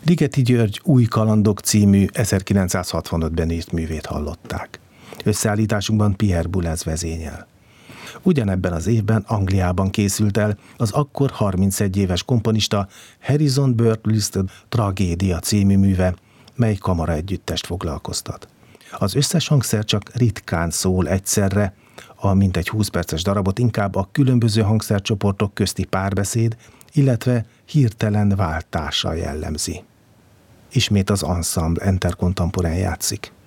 Ligeti György Új kalandok című 1965-ben írt művét hallották. Összeállításunkban Pierre Boulez vezényel. Ugyanebben az évben Angliában készült el az akkor 31 éves komponista Harrison Burleigh Tragédia című műve, mely kamara együttest foglalkoztat. Az összes hangszer csak ritkán szól egyszerre, a mintegy 20 perces darabot inkább a különböző hangszercsoportok közti párbeszéd, illetve hirtelen váltása jellemzi. Ismét az Ensemble Intercontemporain játszik.